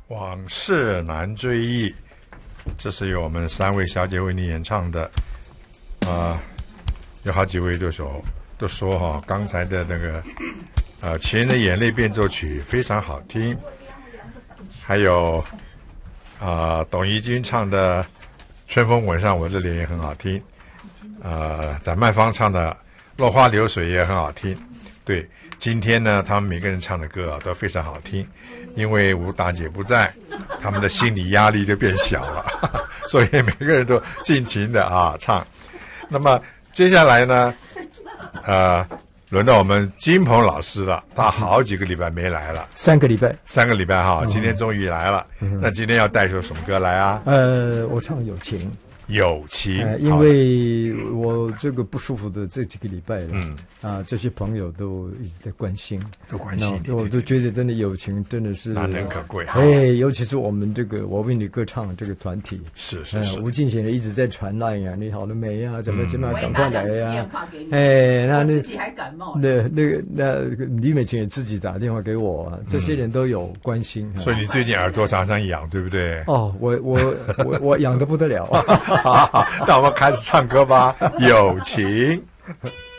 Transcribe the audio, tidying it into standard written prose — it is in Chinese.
往事难追忆，这是由我们3位小姐为你演唱的。有好几位都说刚才的那个情人的眼泪变奏曲非常好听，还有董怡君唱的春风吻上我的脸也很好听，展曼芳唱的落花流水也很好听。对，今天呢他们每个人唱的歌都非常好听，因为吴大姐不在，他们的心理压力就变小了所以每个人都尽情的唱。那么接下来呢轮到我们金鹏老师了，他好几个礼拜没来了 ，3个礼拜今天终于来了。那今天要带首什么歌来啊？ 我唱友情。 因为我这个不舒服的这几个礼拜了，这些朋友都一直在关心你，我都觉得真的友情真的是难能可贵。 尤其是我们这个我为你歌唱这个团体， 是吴敬贤一直在传赖呀，你好了没呀？怎么赶快来呀？ 那自己还感冒。 那李美琴也自己打电话给我，这些人都有关心。 所以你最近耳朵常常痒，对不对？ 我痒得不得了。 好，那我们开始唱歌吧，友情。